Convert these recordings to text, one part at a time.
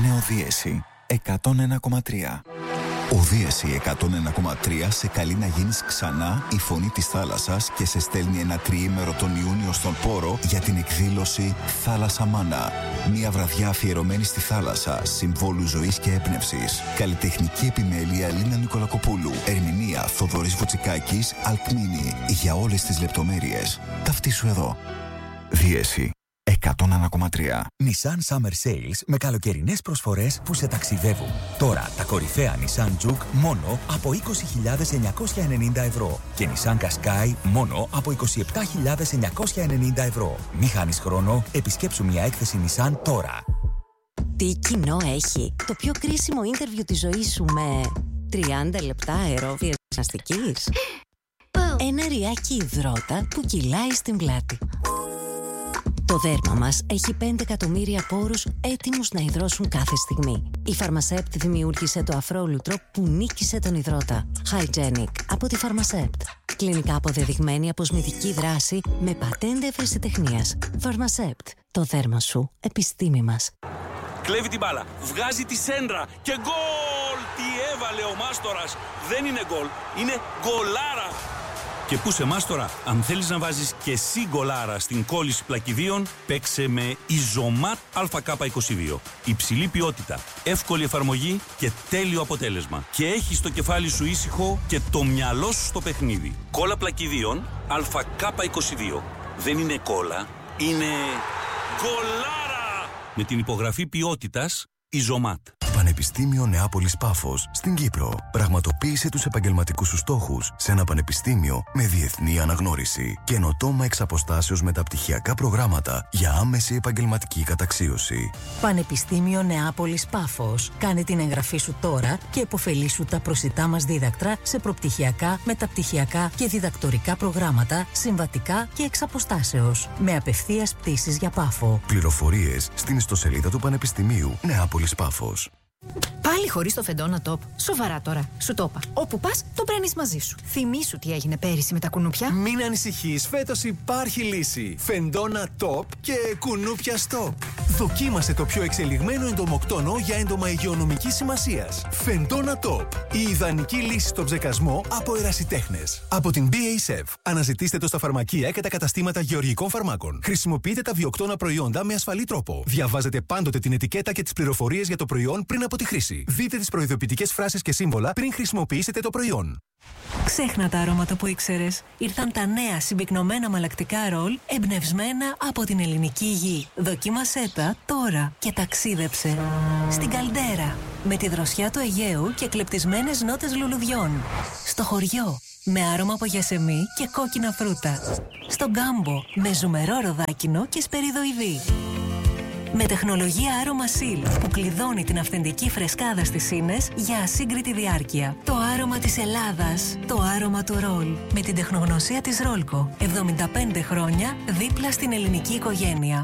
είναι ο Δίεση 101,3. Ο Δίεση 101,3 σε καλεί να γίνεις ξανά η φωνή της θάλασσας και σε στέλνει ένα τριήμερο τον Ιούνιο στον Πόρο για την εκδήλωση Θάλασσα Μάνα. Μια βραδιά αφιερωμένη στη θάλασσα, συμβόλου ζωής και έμπνευσης. Καλλιτεχνική επιμέλεια Λίνα Νικολακοπούλου. Ερμηνεία Θοδωρής Βουτσικάκης, Αλκμίνη. Για όλες τις λεπτομέρειες, ταυτίσου εδώ. Δίεση 101,3. Nissan Summer Sales με καλοκαιρινές προσφορές που σε ταξιδεύουν. Τώρα τα κορυφαία Nissan Juke μόνο από 20.990 ευρώ και Nissan Qashqai μόνο από 27.990 ευρώ. Μη χάνεις χρόνο, επισκέψου μια έκθεση Nissan τώρα. Τι κοινό έχει το πιο κρίσιμο ίντερβιου της ζωής σου με 30 λεπτά αερόβιας αστικής? Ένα ριάκι υδρότα που κυλάει στην πλάτη. Το δέρμα μας έχει 5 εκατομμύρια πόρους έτοιμους να υδρώσουν κάθε στιγμή. Η Pharmacept δημιούργησε το αφρόλουτρο που νίκησε τον υδρότα. Hygienic από τη Pharmacept. Κλινικά αποδεδειγμένη αποσμητική δράση με πατέντα ευρεσιτεχνίας. Pharmacept. Το δέρμα σου, επιστήμη μας. Κλέβει την μπάλα, βγάζει τη σέντρα και γκολ! Τι έβαλε ο Μάστορας! Δεν είναι γκολ, είναι γκολάρα! Και πού σε Μάστορα, αν θέλεις να βάζεις και εσύ γκολάρα στην κόλληση πλακιδίων, παίξε με Ιζωμάτ ΑΚ22. Υψηλή ποιότητα, εύκολη εφαρμογή και τέλειο αποτέλεσμα. Και έχεις το κεφάλι σου ήσυχο και το μυαλό σου στο παιχνίδι. Κόλλα πλακιδίων ΑΚ22. Δεν είναι κόλλα, είναι γκολάρα! Με την υπογραφή ποιότητας Ιζωμάτ. Πανεπιστήμιο Νεάπολης Πάφος στην Κύπρο. Πραγματοποίησε τους επαγγελματικούς σου στόχους σε ένα πανεπιστήμιο με διεθνή αναγνώριση. Καινοτόμα εξ αποστάσεως μεταπτυχιακά προγράμματα για άμεση επαγγελματική καταξίωση. Πανεπιστήμιο Νεάπολης Πάφος. Κάνε την εγγραφή σου τώρα και επωφελήσου τα προσιτά μας δίδακτρα σε προπτυχιακά, μεταπτυχιακά και διδακτορικά προγράμματα, συμβατικά και εξ αποστάσεως. Με απευθείας πτήσεις για Πάφο. Πληροφορίες στην ιστοσελίδα του Πανεπιστημίου Νεάπολης Πάφος. Πάλι χωρίς το Φεντόνα Top. Σοβαρά τώρα. Σου το είπα. Όπου πας, το παίρνεις μαζί σου. Θυμήσου τι έγινε πέρυσι με τα κουνούπια. Μην ανησυχείς, φέτος υπάρχει λύση. Φεντόνα Top και κουνούπια Stop. Δοκίμασε το πιο εξελιγμένο εντομοκτόνο για έντομα υγειονομικής σημασίας. Φεντόνα Top. Η ιδανική λύση στον ψεκασμό από ερασιτέχνες. Από την BASF. Αναζητήστε το στα φαρμακεία και τα καταστήματα γεωργικών φαρμάκων. Χρησιμοποιείτε τα βιοκτώνα προϊόντα με ασφαλή τρόπο. Διαβάζετε πάντοτε την ετικέτα και τις πληροφορίες για το προϊόν πριν από τη χρήση. Δείτε τις προειδοποιητικές φράσεις και σύμβολα πριν χρησιμοποιήσετε το προϊόν. Ξέχνα τα αρώματα που ήξερες. Ήρθαν τα νέα συμπυκνωμένα αμαλακτικά ρολ εμπνευσμένα από την ελληνική γη. Δοκίμασέ τα τώρα και ταξίδεψε στην Καλντέρα με τη δροσιά του Αιγαίου και κλεπτισμένες νότες λουλουδιών. Στο χωριό με άρωμα από γιασεμί και κόκκινα φρούτα. Στον Κάμπο με ζουμερό ροδάκινο και σπεριδοειδή. Με τεχνολογία άρωμα Seal που κλειδώνει την αυθεντική φρεσκάδα στις ίνες για ασύγκριτη διάρκεια. Το άρωμα της Ελλάδας. Το άρωμα του ρολ. Με την τεχνογνωσία της Ρόλκο. 75 χρόνια δίπλα στην ελληνική οικογένεια.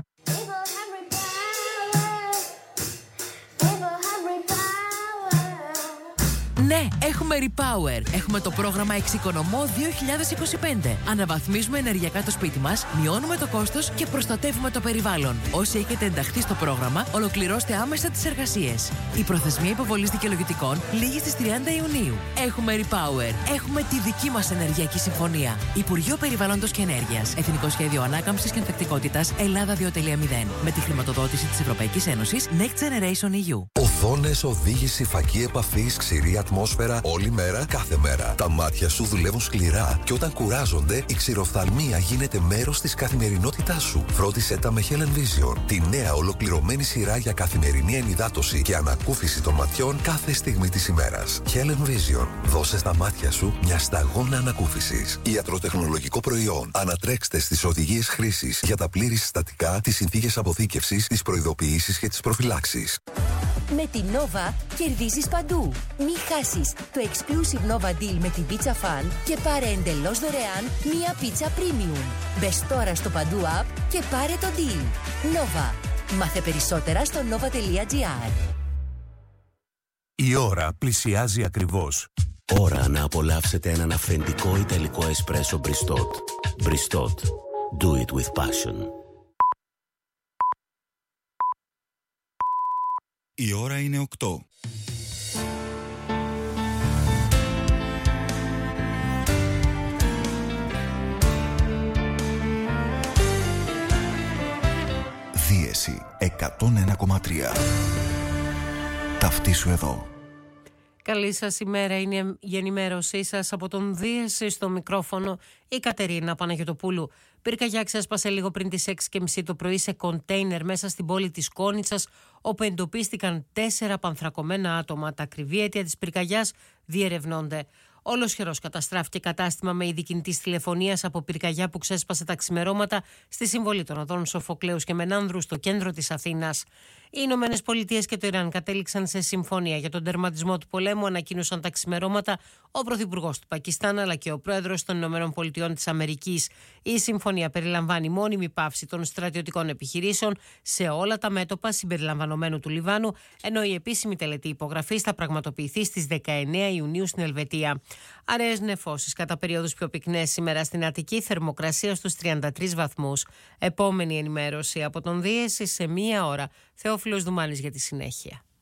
Ναι, έχουμε Repower. Έχουμε το πρόγραμμα Εξοικονομώ 2025. Αναβαθμίζουμε ενεργειακά το σπίτι μας, μειώνουμε το κόστος και προστατεύουμε το περιβάλλον. Όσοι έχετε ενταχθεί στο πρόγραμμα, ολοκληρώστε άμεσα τις εργασίες. Η προθεσμία υποβολής δικαιολογητικών λήγει στις 30 Ιουνίου. Έχουμε Repower. Έχουμε τη δική μας ενεργειακή συμφωνία. Υπουργείο Περιβάλλοντος και Ενέργειας. Εθνικό Σχέδιο Ανάκαμψης και Ανθεκτικότητας Ελλάδα 2.0. Με τη χρηματοδότηση της Ευρωπαϊκής Ένωσης Next Generation EU. Οθόνες, οδήγηση, φακή επαφής, ξηρή ατμόσφαιρα, όλη μέρα, κάθε μέρα. Τα μάτια σου δουλεύουν σκληρά και όταν κουράζονται, η ξηροφθαλμία γίνεται μέρος της καθημερινότητάς σου. Φρόντισέ τα με Helen Vision, τη νέα ολοκληρωμένη σειρά για καθημερινή ενυδάτωση και ανακούφιση των ματιών κάθε στιγμή της ημέρας. Helen Vision, δώσε στα μάτια σου μια σταγόνα ανακούφισης. Ιατροτεχνολογικό προϊόν. Ανατρέξτε στις οδηγίες χρήσης για τα πλήρη συστατικά, τις συνθήκες αποθήκευσης, τις προειδοποιήσεις και τις προφυλάξεις. Με την Nova κερδίζεις παντού. Μη χάσεις το Exclusive Nova Deal με την Pizza Fan και πάρε εντελώς δωρεάν μία πίτσα premium. Μπες τώρα στο Παντού App και πάρε το deal. Nova. Μάθε περισσότερα στο nova.gr. Η ώρα πλησιάζει ακριβώς. Ώρα να απολαύσετε έναν αυθεντικό ιταλικό εσπρέσο Bristot. Bristot. Do it with passion. Η ώρα είναι 8. Δίεση 101,3. Ταυτίσου εδώ. Καλή σας ημέρα, είναι η ενημέρωσή σας από τον Δίεση στο μικρόφωνο η Κατερίνα Παναγιωτοπούλου. Πυρκαγιά ξέσπασε λίγο πριν τις 6:30 το πρωί σε κοντέινερ μέσα στην πόλη της Κόνιτσας, όπου εντοπίστηκαν 4 πανθρακωμένα άτομα. Τα ακριβή αίτια της πυρκαγιάς διερευνώνται. Ολοσχερός καταστράφηκε κατάστημα με είδη κινητής τηλεφωνίας από πυρκαγιά που ξέσπασε τα ξημερώματα στη συμβολή των οδών Σοφοκλέους και Μενάνδρου στο κέντρο της Αθήνας. Οι Ηνωμένες Πολιτείες και το Ιράν κατέληξαν σε συμφωνία για τον τερματισμό του πολέμου, ανακοίνωσαν τα ξημερώματα ο Πρωθυπουργός του Πακιστάν αλλά και ο Πρόεδρος των Ηνωμένων Πολιτειών της Αμερικής. Η συμφωνία περιλαμβάνει μόνιμη πάυση των στρατιωτικών επιχειρήσεων σε όλα τα μέτωπα συμπεριλαμβανομένου του Λιβάνου, ενώ η επίσημη τελετή υπογραφής θα πραγματοποιηθεί στις 19 Ιουνίου στην Ελβετία. Αραιές νεφώσεις κατά περίοδους πιο πυκνές σήμερα στην Αττική, θερμοκρασία στους 33 βαθμούς. Επόμενη ενημέρωση από τον Δίεση σε 1 ώρα. Θεόφιλος Δουμάνης για τη συνέχεια.